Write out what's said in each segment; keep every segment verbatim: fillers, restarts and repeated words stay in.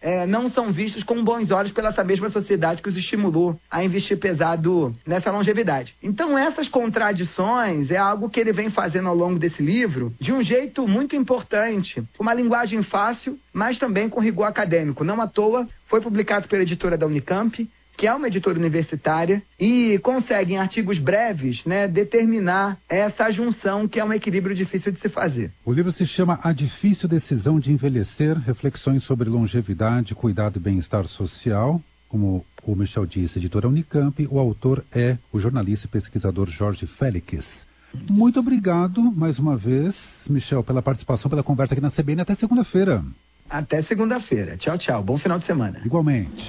é, não são vistos com bons olhos pela essa mesma sociedade que os estimulou a investir pesado nessa longevidade. Então essas contradições é algo que ele vem fazendo ao longo desse livro de um jeito muito importante, com uma linguagem fácil, mas também com rigor acadêmico. Não à toa, foi publicado pela editora da Unicamp, que é uma editora universitária, e consegue em artigos breves, né, determinar essa junção que é um equilíbrio difícil de se fazer. O livro se chama A Difícil Decisão de Envelhecer, reflexões sobre longevidade, cuidado e bem-estar social. Como o Michel disse, editora Unicamp, o autor é o jornalista e pesquisador Jorge Félix. Muito obrigado, mais uma vez, Michel, pela participação, pela conversa aqui na C B N. Até segunda-feira. Até segunda-feira. Tchau, tchau. Bom final de semana. Igualmente.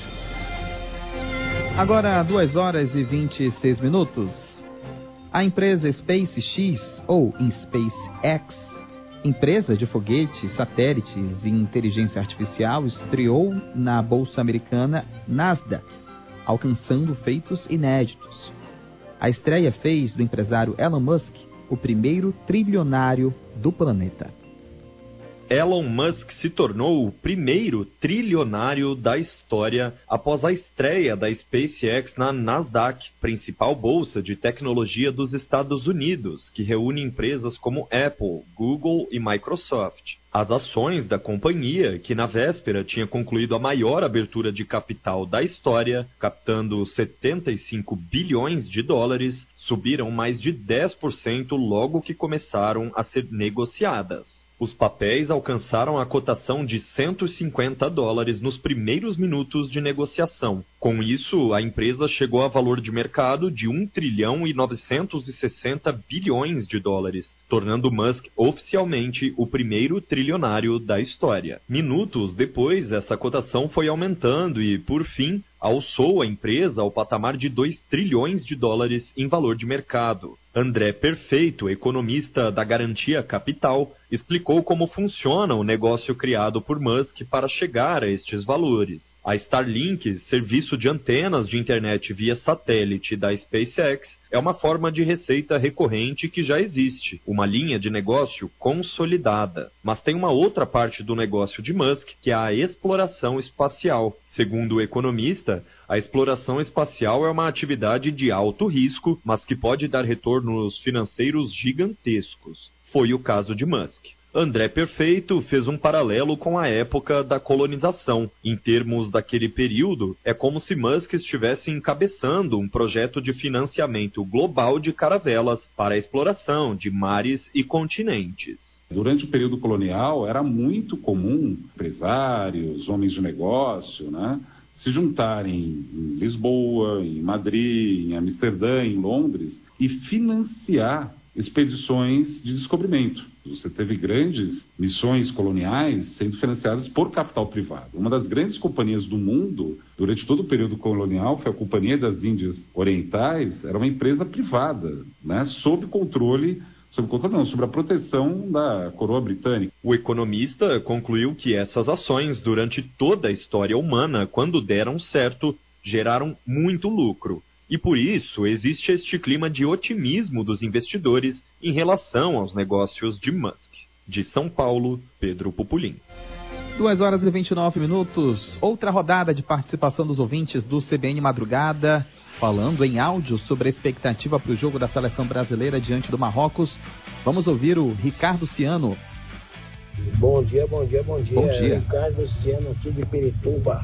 Agora, duas horas e vinte e seis minutos. A empresa SpaceX, ou SpaceX, empresa de foguetes, satélites e inteligência artificial, estreou na bolsa americana Nasdaq, alcançando feitos inéditos. A estreia fez do empresário Elon Musk o primeiro trilionário do planeta. Elon Musk se tornou o primeiro trilionário da história após a estreia da SpaceX na Nasdaq, principal bolsa de tecnologia dos Estados Unidos, que reúne empresas como Apple, Google e Microsoft. As ações da companhia, que na véspera tinha concluído a maior abertura de capital da história, captando setenta e cinco bilhões de dólares, subiram mais de dez por cento logo que começaram a ser negociadas. Os papéis alcançaram a cotação de cento e cinquenta dólares nos primeiros minutos de negociação. Com isso, a empresa chegou a valor de mercado de um trilhão e novecentos e sessenta bilhões de dólares, tornando Musk oficialmente o primeiro trilionário da história. Minutos depois, essa cotação foi aumentando e, por fim, alçou a empresa ao patamar de dois trilhões de dólares em valor de mercado. André Perfeito, economista da Garantia Capital, explicou como funciona o negócio criado por Musk para chegar a estes valores. A Starlink, serviço de antenas de internet via satélite da SpaceX, é uma forma de receita recorrente que já existe, uma linha de negócio consolidada. Mas tem uma outra parte do negócio de Musk, que é a exploração espacial. Segundo o economista, a exploração espacial é uma atividade de alto risco, mas que pode dar retornos financeiros gigantescos. Foi o caso de Musk. André Perfeito fez um paralelo com a época da colonização. Em termos daquele período, é como se Musk estivesse encabeçando um projeto de financiamento global de caravelas para a exploração de mares e continentes. Durante o período colonial, era muito comum empresários, homens de negócio, né, se juntarem em Lisboa, em Madrid, em Amsterdã, em Londres e financiar expedições de descobrimento. Você teve grandes missões coloniais sendo financiadas por capital privado. Uma das grandes companhias do mundo, durante todo o período colonial, foi a Companhia das Índias Orientais, era uma empresa privada, né, sob controle Sob controle não, sobre a proteção da coroa britânica. O economista concluiu que essas ações, durante toda a história humana, quando deram certo, geraram muito lucro. E por isso existe este clima de otimismo dos investidores em relação aos negócios de Musk. De São Paulo, Pedro Pupulim. duas horas e vinte e nove minutos. Outra rodada de participação dos ouvintes do C B N Madrugada, falando em áudio sobre a expectativa para o jogo da seleção brasileira diante do Marrocos. Vamos ouvir o Ricardo Ciano. Bom dia, bom dia, bom dia. Bom dia. Ricardo Ciano aqui de Pirituba.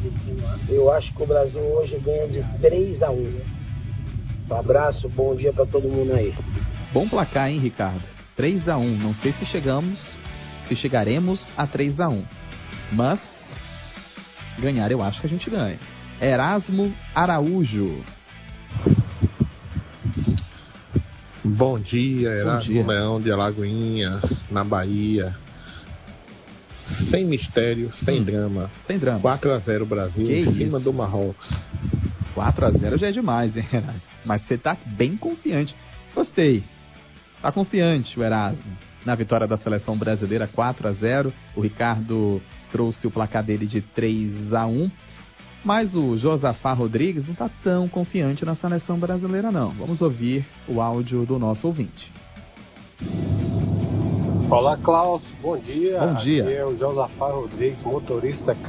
Eu acho que o Brasil hoje ganha de três a um. Um abraço, bom dia para todo mundo aí. Bom placar, hein, Ricardo? três a um. Não sei se chegamos, se chegaremos a três a um. Mas ganhar eu acho que a gente ganha. Erasmo Araújo. Bom dia, Erasmo Bom dia. Leão de Alagoinhas, na Bahia. Sem mistério, sem hum, drama. Sem drama. quatro a zero Brasil, que em isso? cima do Marrocos. quatro a zero já é demais, hein, Erasmo? Mas você tá bem confiante. Gostei. Tá confiante o Erasmo na vitória da seleção brasileira, quatro a zero. O Ricardo trouxe o placar dele de três a um. Mas o Josafá Rodrigues não está tão confiante na seleção brasileira, não. Vamos ouvir o áudio do nosso ouvinte. Olá, Klaus. Bom dia. Bom dia. Aqui é o Josafá Rodrigues, motorista